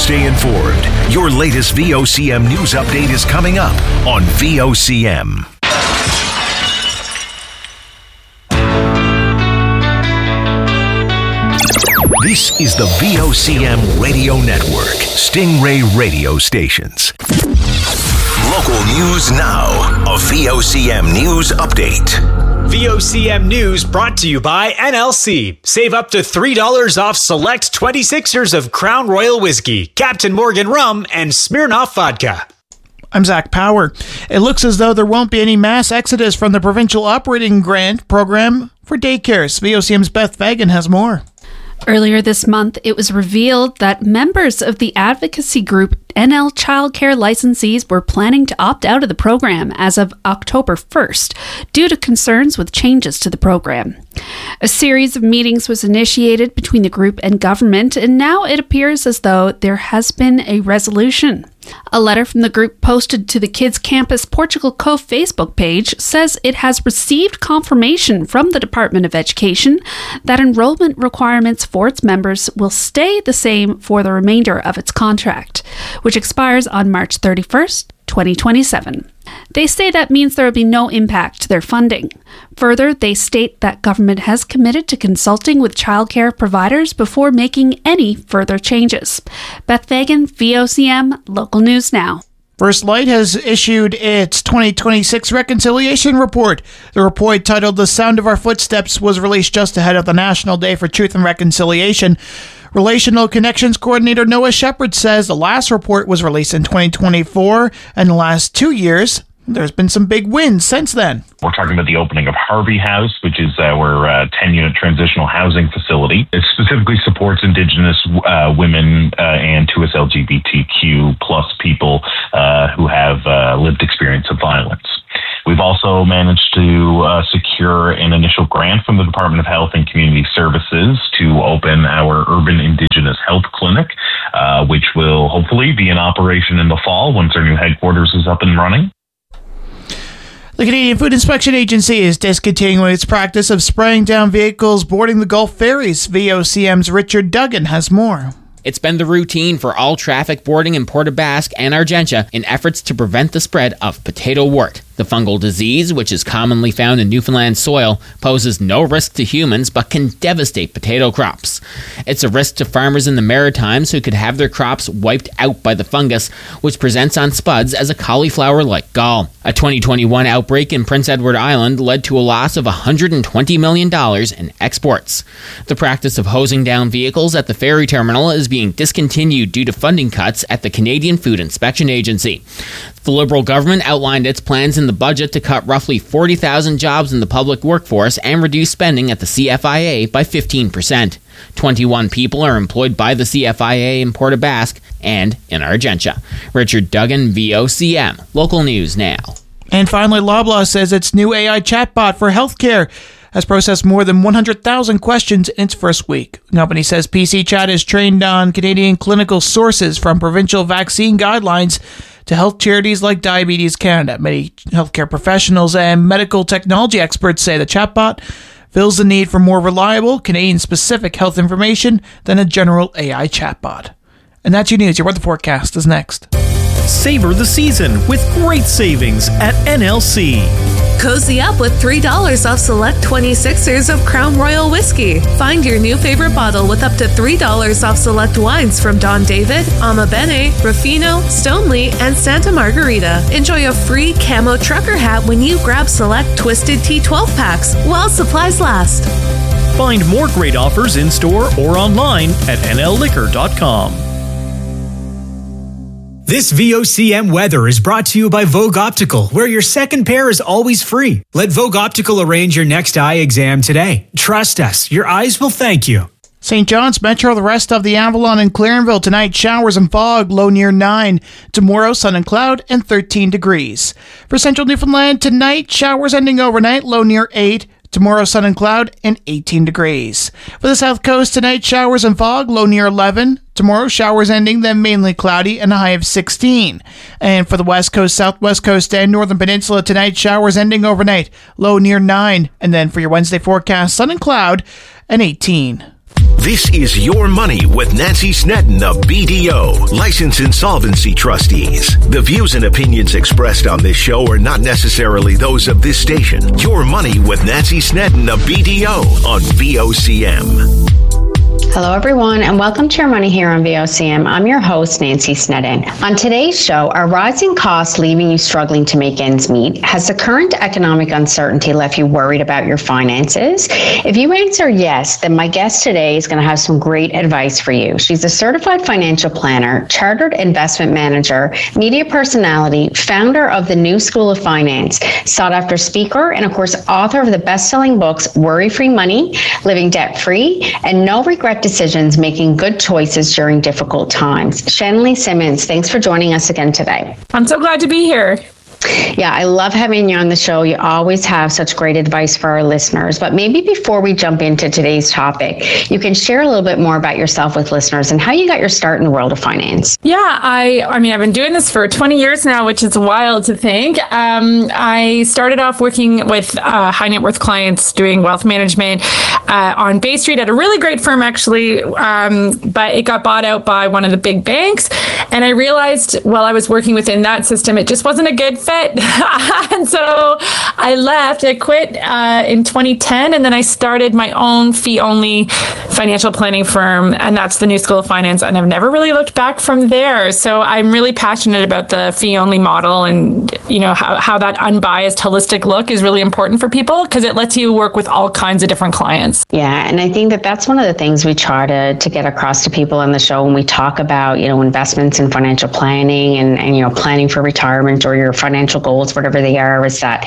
Stay informed. Your latest VOCM news update is coming up on VOCM. This is the VOCM Radio Network, Stingray radio stations. Local news now, a VOCM news update. VOCM News brought to you by NLC. Save up to $3 off select 26ers of Crown Royal Whiskey, Captain Morgan Rum, and Smirnoff Vodka. I'm Zach Power. It looks as though there won't be any mass exodus from the provincial operating grant program for daycares. VOCM's Beth Fagan has more. Earlier this month, it was revealed that members of the advocacy group NL Childcare licensees were planning to opt out of the program as of October 1st due to concerns with changes to the program. A series of meetings was initiated between the group and government, and now it appears as though there has been a resolution. A letter from the group posted to the Kids Campus Portugal Cove Facebook page says it has received confirmation from the Department of Education that enrollment requirements for its members will stay the same for the remainder of its contract, which expires on March 31st, 2027. They say that means there will be no impact to their funding. Further, they state that government has committed to consulting with childcare providers before making any further changes. Beth Fagan, VOCM, Local News Now. First Light has issued its 2026 reconciliation report. The report, titled The Sound of Our Footsteps, was released just ahead of the National Day for Truth and Reconciliation. Relational Connections Coordinator Noah Shepard says the last report was released in 2024, and the last 2 years, there's been some big wins since then. We're talking about the opening of Harvey House, which is our 10-unit transitional housing facility. It specifically supports Indigenous women and 2S LGBTQ plus people who have lived experience of violence. We've also managed to secure an initial grant from the Department of Health and Community Services to open our Urban Indigenous Health Clinic, which will hopefully be in operation in the fall once our new headquarters is up and running. The Canadian Food Inspection Agency is discontinuing its practice of spraying down vehicles boarding the Gulf ferries. VOCM's Richard Duggan has more. It's been the routine for all traffic boarding in Port aux Basques and Argentia in efforts to prevent the spread of potato wart. The fungal disease, which is commonly found in Newfoundland soil, poses no risk to humans but can devastate potato crops. It's a risk to farmers in the Maritimes who could have their crops wiped out by the fungus, which presents on spuds as a cauliflower-like gall. A 2021 outbreak in Prince Edward Island led to a loss of $120 million in exports. The practice of hosing down vehicles at the ferry terminal is being discontinued due to funding cuts at the Canadian Food Inspection Agency. The Liberal government outlined its plans in the budget to cut roughly 40,000 jobs in the public workforce and reduce spending at the CFIA by 15%. 21 people are employed by the CFIA in Port aux Basques and in Argentia. Richard Duggan, VOCM. Local News Now. And finally, Loblaw says its new AI chatbot for healthcare has processed more than 100,000 questions in its first week. The company says PC Chat is trained on Canadian clinical sources from provincial vaccine guidelines to health charities like Diabetes Canada. Many healthcare professionals and medical technology experts say the chatbot fills the need for more reliable, Canadian-specific health information than a general AI chatbot. And that's your news. Your weather forecast is next. Savor the season with great savings at NLC. Cozy up with $3 off select 26ers of Crown Royal Whiskey. Find your new favorite bottle with up to $3 off select wines from Don David, Ama Bene, Ruffino, Stoneleigh, and Santa Margarita. Enjoy a free camo trucker hat when you grab select Twisted Tea 12 packs while supplies last. Find more great offers in store or online at nlliquor.com. This VOCM weather is brought to you by Vogue Optical, where your second pair is always free. Let Vogue Optical arrange your next eye exam today. Trust us, your eyes will thank you. St. John's Metro, the rest of the Avalon and Clarenville. Tonight, showers and fog, low near 9. Tomorrow, sun and cloud and 13 degrees. For Central Newfoundland, tonight, showers ending overnight, low near 8. Tomorrow, sun and cloud and 18 degrees. For the South Coast, tonight, showers and fog, low near 11. Tomorrow, showers ending, then mainly cloudy and a high of 16. And for the West Coast, Southwest Coast, and Northern Peninsula, tonight, showers ending overnight, low near 9. And then for your Wednesday forecast, sun and cloud and 18. This is Your Money with Nancy Snedden of BDO, Licensed Insolvency Trustees. The views and opinions expressed on this show are not necessarily those of this station. Your Money with Nancy Snedden of BDO on VOCM. Hello, everyone, and welcome to Your Money here on VOCM. I'm your host, Nancy Snedden. On today's show, are rising costs leaving you struggling to make ends meet? Has the current economic uncertainty left you worried about your finances? If you answer yes, then my guest today is going to have some great advice for you. She's a certified financial planner, chartered investment manager, media personality, founder of the New School of Finance, sought-after speaker, and of course, author of the best-selling books, Worry-Free Money, Living Debt-Free, and No Regret Decisions, Making Good Choices During Difficult Times. Shanley Simmons, thanks for joining us again today. I'm so glad to be here. Yeah, I love having you on the show. You always have such great advice for our listeners. But maybe before we jump into today's topic, you can share a little bit more about yourself with listeners and how you got your start in the world of finance. Yeah, I mean, I've been doing this for 20 years now, which is wild to think. I started off working with high net worth clients doing wealth management on Bay Street at a really great firm, actually. But it got bought out by one of the big banks. And I realized while I was working within that system, it just wasn't a good fit. And so I left. I quit in 2010, and then I started my own fee-only financial planning firm, and that's the New School of Finance, and I've never really looked back from there. So I'm really passionate about the fee-only model, and you know how that unbiased, holistic look is really important for people because it lets you work with all kinds of different clients. Yeah, and I think that that's one of the things we try to get across to people on the show when we talk about, investments in financial planning and planning for retirement or your financial goals, whatever they are, is that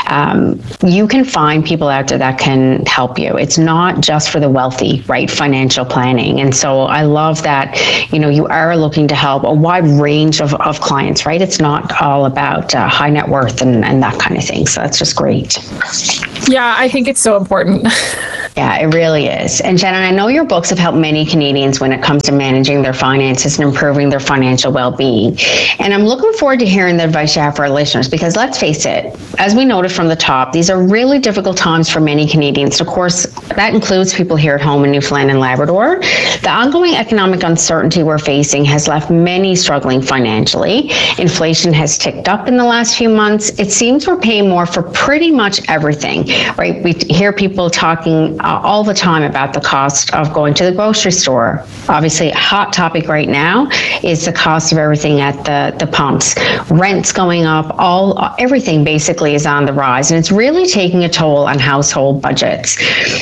you can find people out there that can help you. It's not just for the wealthy, right? Financial planning. And so I love that, you are looking to help a wide range of clients, right? It's not all about high net worth and that kind of thing. So that's just great. Yeah, I think it's so important. Yeah, it really is. And Shannon, I know your books have helped many Canadians when it comes to managing their finances and improving their financial well-being. And I'm looking forward to hearing the advice you have for our listeners, because let's face it, as we noted from the top, these are really difficult times for many Canadians. Of course, that includes people here at home in Newfoundland and Labrador. The ongoing economic uncertainty we're facing has left many struggling financially. Inflation has ticked up in the last few months. It seems we're paying more for pretty much everything, right? We hear people talking all the time about the cost of going to the grocery store. Obviously, a hot topic right now is the cost of everything at the pumps. Rent's going up, everything basically is on the rise, and it's really taking a toll on household budgets.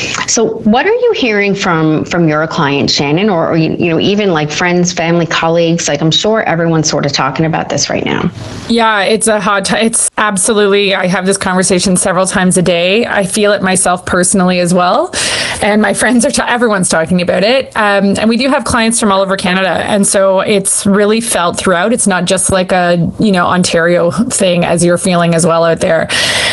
So what are you hearing from your clients, Shannon, or even like friends, family, colleagues? Like, I'm sure everyone's sort of talking about this right now. Yeah, it's it's absolutely, I have this conversation several times a day. I feel it myself personally as well. And my friends everyone's talking about it. And we do have clients from all over Canada. And so it's really felt throughout. It's not just like a, Ontario thing, as you're feeling as well out there.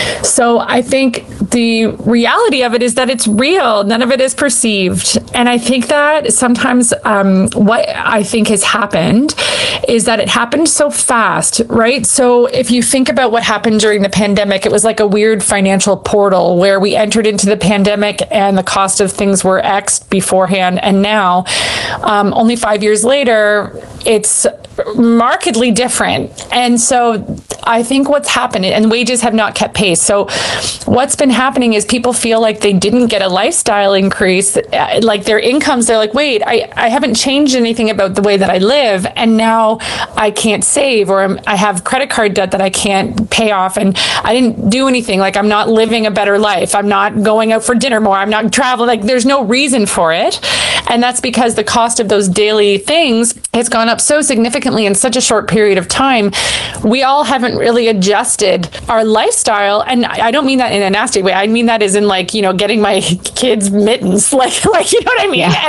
So I think the reality of it is that it's real. None of it is perceived. And I think that sometimes what I think has happened is that it happened so fast, right? So if you think about what happened during the pandemic, it was like a weird financial portal where we entered into the pandemic and the cost of things were X'd beforehand. And now, only 5 years later, it's markedly different. And so I think what's happened, and wages have not kept pace. So what's been happening is people feel like they didn't get a lifestyle increase, like their incomes, they're like, wait, I haven't changed anything about the way that I live. And now I can't save, or I have credit card debt that I can't pay off. And I didn't do anything. Like, I'm not living a better life. I'm not going out for dinner more. I'm not traveling. Like, there's no reason for it. And that's because the cost of those daily things has gone up so significantly in such a short period of time. We all haven't really adjusted our lifestyle. And I don't mean that in a nasty way. I mean that as in, like, getting my kids mittens, like you know what I mean? Yeah.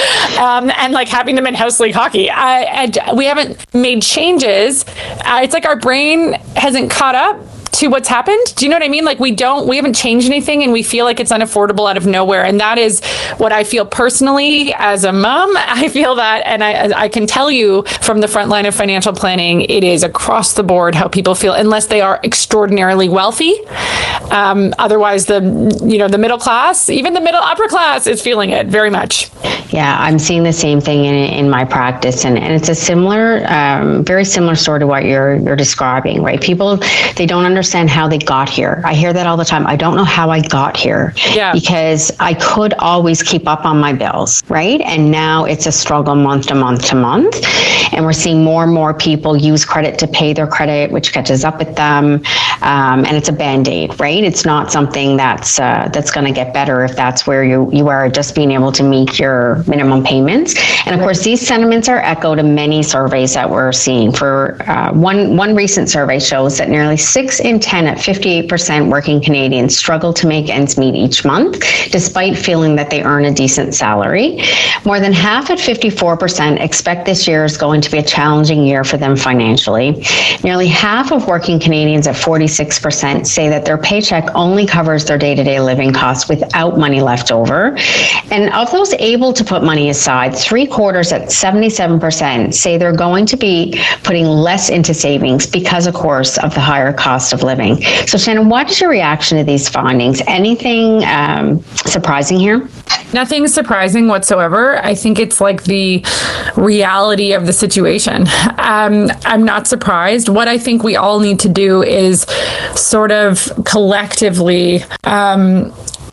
And like having them in house league hockey. And we haven't made changes. It's like our brain hasn't caught up to what's happened. Do you know what I mean? Like we haven't changed anything and we feel like it's unaffordable out of nowhere. And that is what I feel personally as a mom. I feel that, and I can tell you from the front line of financial planning, it is across the board how people feel, unless they are extraordinarily wealthy. Otherwise, the middle class, even the middle upper class, is feeling it very much. Yeah, I'm seeing the same thing in my practice, and it's a similar, very similar story to what you're describing, right? People, they don't understand how they got here. I hear that all the time. I don't know how I got here, because I could always keep up on my bills, right? And now it's a struggle month to month to month, and we're seeing more and more people use credit to pay their credit, which catches up with them, and it's a Band-Aid, right? It's not something that's going to get better if that's where you are, just being able to meet your minimum payments. And of course, these sentiments are echoed in many surveys that we're seeing. For one recent survey shows that nearly 6 in 10 at 58% working Canadians struggle to make ends meet each month, despite feeling that they earn a decent salary. More than half at 54% expect this year is going to be a challenging year for them financially. Nearly half of working Canadians at 46% say that their paycheck only covers their day-to-day living costs without money left over. And of those able to put money aside, 3/4 at 77% say they're going to be putting less into savings because, of course, of the higher cost of living. So, Shannon, what is your reaction to these findings? Anything surprising here? Nothing surprising whatsoever. I think it's like the reality of the situation. I'm not surprised. What I think we all need to do is sort of collectively, what am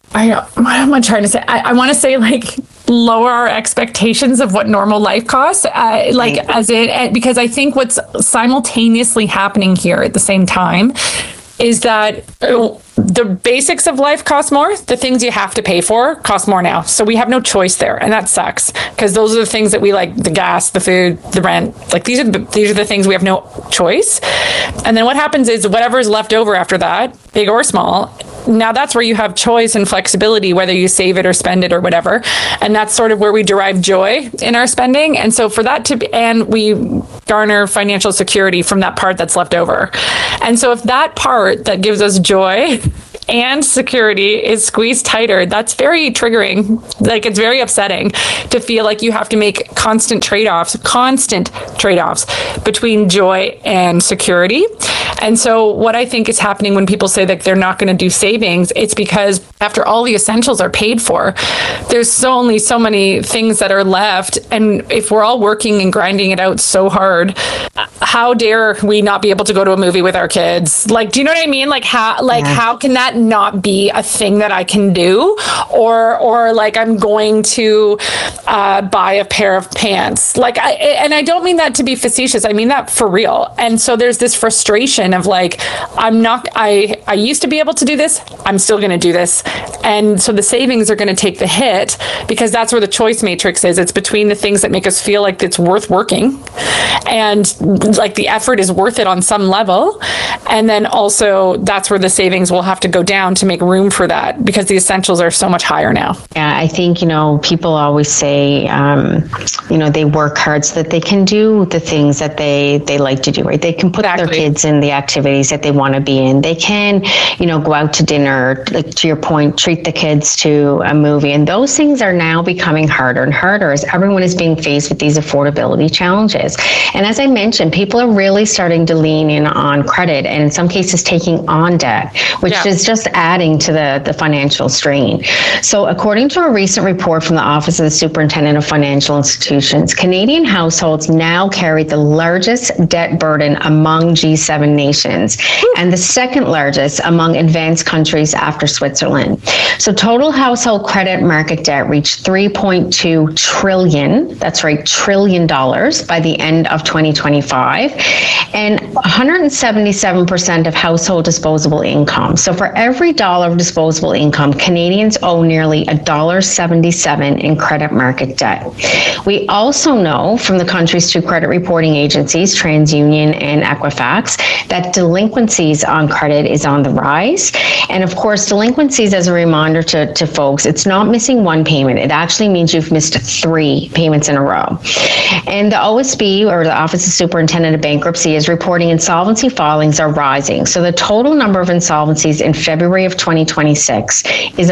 I trying to say? I want to say like lower our expectations of what normal life costs, because I think what's simultaneously happening here at the same time is that the basics of life cost more. The things you have to pay for cost more now. So we have no choice there. And that sucks, because those are the things that we like: the gas, the food, the rent. Like these are the things we have no choice. And then what happens is whatever is left over after that, big or small, now that's where you have choice and flexibility, whether you save it or spend it or whatever. And that's sort of where we derive joy in our spending. And so for that to be, and we garner financial security from that part that's left over. And so if that part that gives us joy and security is squeezed tighter, that's very triggering. Like, it's very upsetting to feel like you have to make constant trade-offs between joy and security. And so what I think is happening when people say that they're not going to do savings, it's because after all the essentials are paid for, there's only so many things that are left. And if we're all working and grinding it out so hard, how dare we not be able to go to a movie with our kids? Like, do you know what I mean? Like, how can that not be a thing that I can do? Or like, I'm going to buy a pair of pants. Like, and I don't mean that to be facetious. I mean that for real. And so there's this frustration of like, I used to be able to do this. I'm still going to do this. And so the savings are going to take the hit, because that's where the choice matrix is. It's between the things that make us feel like it's worth working and like the effort is worth it on some level. And then also that's where the savings will have to go down to make room for that, because the essentials are so much higher now. Yeah, I think, people always say, they work hard so that they can do the things that they like to do, right? They can put their kids in the activities that they want to be in. They can, go out to dinner, like to your point, treat the kids to a movie. And those things are now becoming harder and harder as everyone is being faced with these affordability challenges. And as I mentioned, people are really starting to lean in on credit, and in some cases taking on debt, which is just adding to the financial strain. So according to a recent report from the Office of the Superintendent of Financial Institutions, Canadian households now carry the largest debt burden among G7 nations and the second largest among advanced countries after Switzerland. So total household credit market debt reached $3.2 trillion, that's right, $1 trillion by the end of 2025, and 177% of household disposable income. So for every dollar of disposable income, Canadians owe nearly $1.77 in credit market debt. We also know from the country's two credit reporting agencies, TransUnion and Equifax, that delinquencies on credit is on the rise. And of course, delinquencies, as a reminder to folks, it's not missing one payment. It actually means you've missed 3 payments in a row. And the OSB, or the Office of Superintendent Canada Bankruptcy is reporting insolvency filings are rising. So the total number of insolvencies in February of 2026 is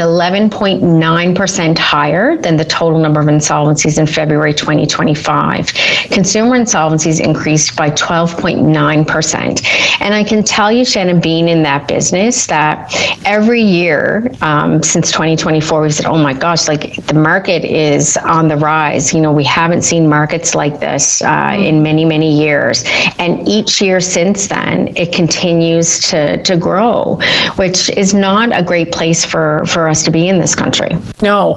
11.9% higher than the total number of insolvencies in February 2025. Consumer insolvencies increased by 12.9%. And I can tell you, Shannon, being in that business, that every year since 2024, we've said, oh my gosh, like the market is on the rise. You know, we haven't seen markets like this in many, many years. And each year since then, it continues to grow, which is not a great place for us to be in this country. No,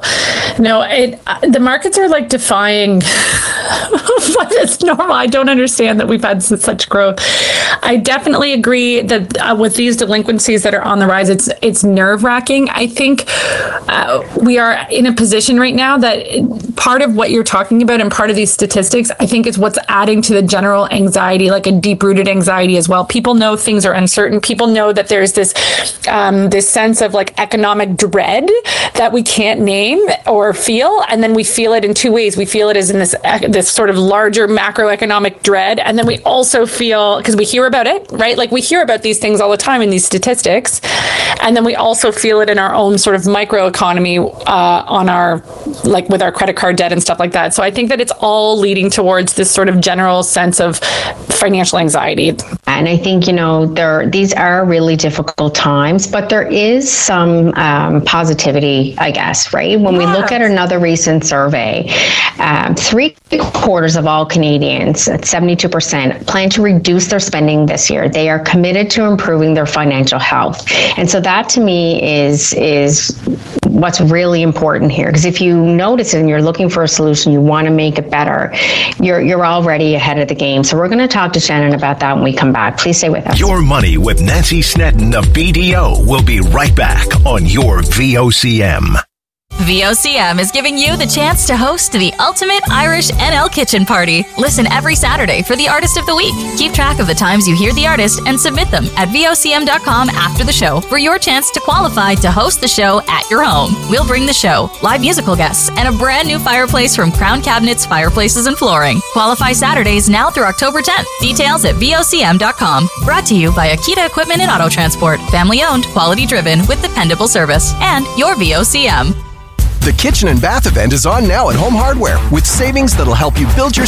the markets are like defying what is normal. I don't understand that we've had such growth. I definitely agree that with these delinquencies that are on the rise, it's nerve-wracking. I think we are in a position right now that part of what you're talking about and part of these statistics, I think, is what's adding to the general anxiety, like a deep-rooted anxiety as well. People know things are uncertain. People know that there's this sense of like economic dread that we can't name or feel, and then we feel it in two ways. We feel it as in this sort of larger macroeconomic dread, and then we also feel, because we hear about it, right? Like we hear about these things all the time in these statistics, and then we also feel it in our own sort of microeconomy on our, like with our credit card debt and stuff like that. So I think that it's all leading towards this sort of general sense of financial anxiety. And I think, you know, these are really difficult times, but there is some positivity, I guess, right? When we look at another recent survey, 3/4 of all Canadians, at 72%, plan to reduce their spending this year. They are committed to improving their financial health. And so that to me is what's really important here. Because if you notice it and you're looking for a solution, you want to make it better, you're already ahead of the game. So we're going to talk to Shannon about that when we come back. Please stay with us. Your Money with Nancy Snedden of BDO will be right back on your VOCM. VOCM is giving you the chance to host the ultimate Irish NL kitchen party. Listen every Saturday for the Artist of the Week. Keep track of the times you hear the artist and submit them at VOCM.com after the show for your chance to qualify to host the show at your home. We'll bring the show, live musical guests, and a brand new fireplace from Crown Cabinets, Fireplaces, and Flooring. Qualify Saturdays now through October 10th. Details at VOCM.com. Brought to you by Akita Equipment and Auto Transport. Family owned, quality driven, with dependable service. And your VOCM. The Kitchen and Bath event is on now at Home Hardware with savings that'll help you build your